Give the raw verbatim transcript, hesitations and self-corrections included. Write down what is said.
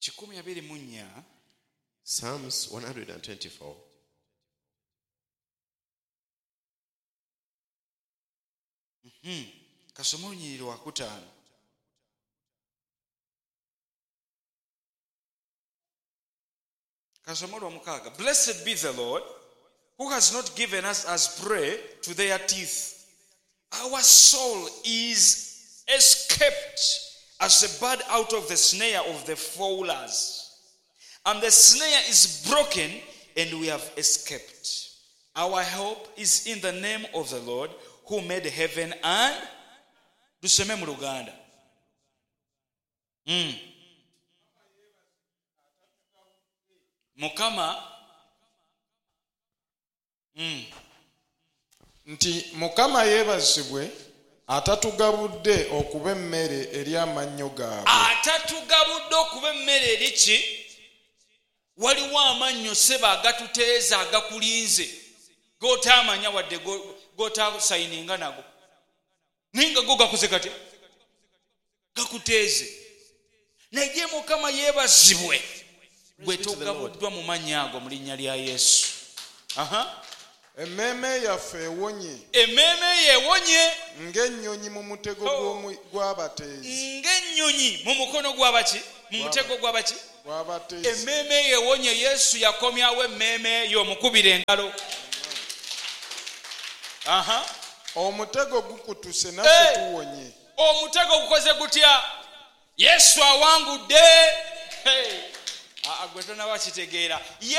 kikumi abiri mu nnya Psalms one hundred twenty-four. Mhm. Kasoma olunyiriri lwa kutaano. Kasoma lwa mukaaga. Blessed be the Lord who has not given us as prey to their teeth. Our soul is escaped as a bird out of the snare of the fowlers. And the snare is broken and we have escaped. Our help is in the name of the Lord who made heaven and tuseme mu Luganda. Mm. Mukama mm. Nti Mukama yeebazibwe atatugabudde okuba emmere eri amannyo gaabwe. Atatugabudde okuba emmere eri ki? Waliwo amannyo seba agatuteeza agakulinze g'otaamanya wadde g'otaasayininga nago. Ninga go gakuze kati gakuteeze. Naye Mukama yeebazibwe bwe togabuddwa mu mannya ago mu linnya lya Yesu. Aha. Emmeeme yaffe ewonye. Emmeeme ye ewonye ng'ennyonyi mu mutego gw'abateezi. Ng'ennyonyi mu mukono gw'abaki? Mu mutego gw'abaki? Gw'abateezi. Emmeeme ye ewonye. Yesu yakomyawo emmeeme yo mukubira engalo. Aha. Omutego gukutuse naffe tuwonye. Omutego gukoze gutya? Yesu awangudde. Hey. Ah, gwe tonaba kitegeera.